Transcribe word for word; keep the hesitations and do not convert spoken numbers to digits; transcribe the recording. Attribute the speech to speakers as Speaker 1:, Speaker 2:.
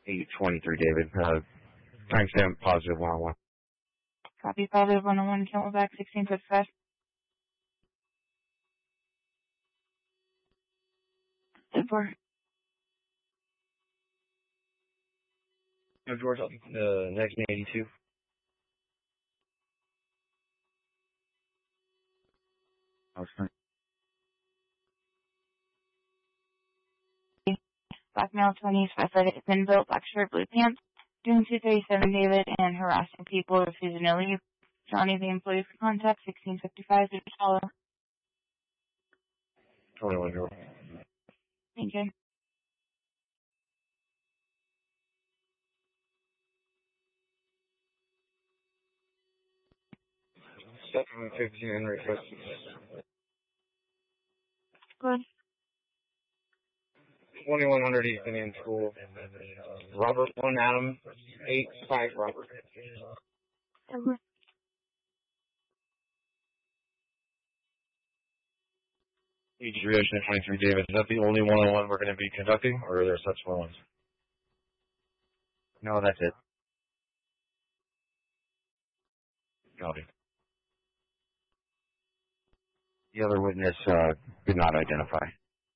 Speaker 1: eight twenty-three, David. Uh, timestamp positive one oh one.
Speaker 2: Copy positive one oh one, Camelback sixteen fifty-five. Four.
Speaker 1: No, George, uh, next eighty-two. Okay.
Speaker 2: Black male, twenties, athletic, thin built, black shirt, blue pants. Doing two thirty-seven, David, and harassing people, refusing to leave. Johnny, the employee for contact, sixteen fifty-five, David, follow.
Speaker 1: twenty-one, George.
Speaker 2: Thank you.
Speaker 1: seven fifteen, request.
Speaker 2: Good.
Speaker 1: twenty-one hundred East Indian School. Robert one Adam eight five Robert.
Speaker 2: Over.
Speaker 1: Each reaction twenty-three, David. Is that the only one-on-one we're going to be conducting, or are there subsequent ones? No, that's it. Copy. The other witness uh, did not identify.